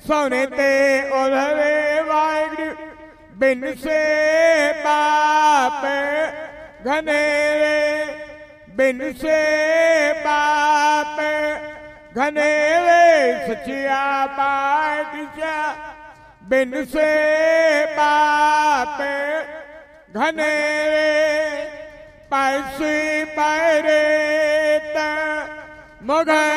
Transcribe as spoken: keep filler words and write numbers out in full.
ਸੋਨੇ ਤੇ ਉਲਵੇ ਵਾਹਿਗੁਰੂ ਬਿਨ ਸੇ ਪਾਪ ਘਨੇਰੇ ਬਿਨ ਸੇ ਪਾਪ ਘਨੇਰੇ ਸੱਚਿਆ ਪਾਤਸ਼ਾਹ ਬਿਨ ਸੇ ਪਾਪ ਘਨੇਰੇ ਪੈਸੀ ਪੈਰੇ ਤਾ ਮੁਗ